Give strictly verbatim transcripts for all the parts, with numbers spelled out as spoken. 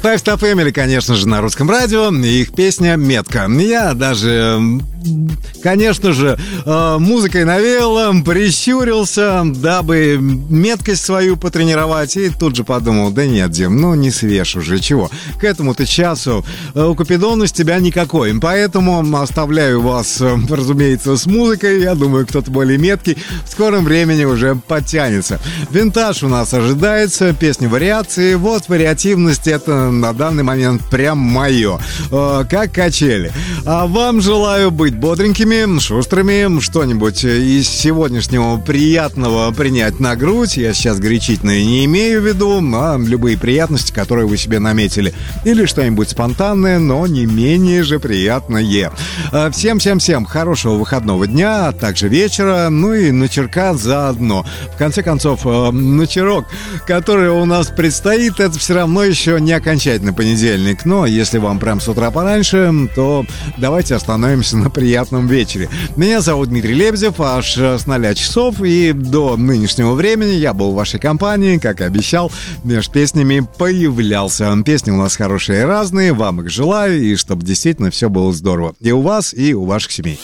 Five Star Family, конечно же, на русском радио. Их песня «Метка». Я даже, конечно же, музыкой навеял, прищурился, дабы меткость свою потренировать. И тут же подумал, да нет, Дим, ну не свеж уже, чего. К этому-то часу у Купидона с тебя никакой. Поэтому оставляю вас, разумеется, с музыкой. Я думаю, кто-то более меткий в скором времени уже подтянется. Винтаж у нас ожидается, песни вариации. Вот вариативность — это на данный момент прям мое, как качели. А вам желаю быть бодренькими, шустрыми, что-нибудь из сегодняшнего приятного принять на грудь. Я сейчас горячительное не имею в виду, а любые приятности, которые вы себе наметили. Или что-нибудь спонтанное, но не менее же приятное. Всем-всем-всем хорошего выходного дня, а также вечера, ну и ночерка заодно. В конце концов, ночерок, который у нас предстоит, это все равно еще не окончательный понедельник. Но если вам прям с утра пораньше, то давайте остановимся на приятном вечере. Меня зовут Дмитрий Лебедев, аж с ноля часов, и до нынешнего времени я был в вашей компании, как и обещал, между песнями появлялся. Песни у нас хорошие и разные, вам их желаю, и чтобы действительно все было здорово. И у вас, и у ваших семей.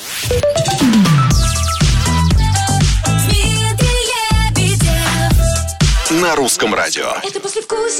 На русском радио. Это послевкусие.